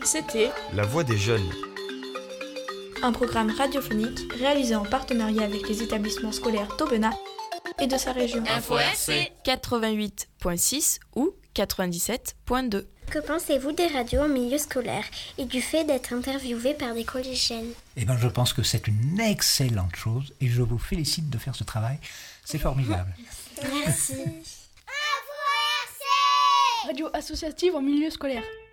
C'était La Voix des Jeunes, un programme radiophonique réalisé en partenariat avec les établissements scolaires d'Aubenas et de sa région. Info RC 88.6 ou 97.2. Que pensez-vous des radios en milieu scolaire et du fait d'être interviewé par des collégiennes ? Je pense que c'est une excellente chose et je vous félicite de faire ce travail. C'est formidable. Merci. Radio associative en milieu scolaire.